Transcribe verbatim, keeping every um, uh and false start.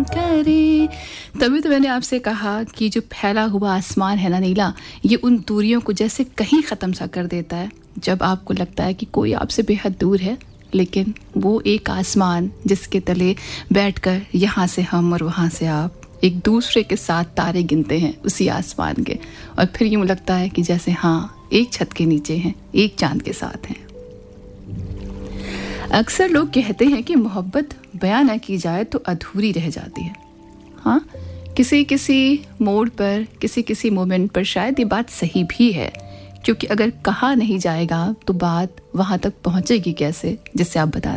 करें। तभी तो मैंने आपसे कहा कि जो फैला हुआ आसमान है ना नीला, ये उन दूरियों को जैसे कहीं ख़त्म सा कर देता है। जब आपको लगता है कि कोई आपसे बेहद दूर है, लेकिन वो एक आसमान जिसके तले बैठकर यहाँ से हम और वहाँ से आप एक दूसरे के साथ तारे गिनते हैं उसी आसमान के, और फिर यूँ लगता है कि जैसे हाँ एक छत के नीचे हैं, एक चांद के साथ हैं। अक्सर लोग कहते हैं कि मोहब्बत बयां न की जाए तो अधूरी रह जाती है। हाँ, किसी किसी मोड़ पर, किसी किसी मोमेंट पर शायद ये बात सही भी है, क्योंकि अगर कहा नहीं जाएगा तो बात वहाँ तक पहुँचेगी कैसे, जिससे आप बता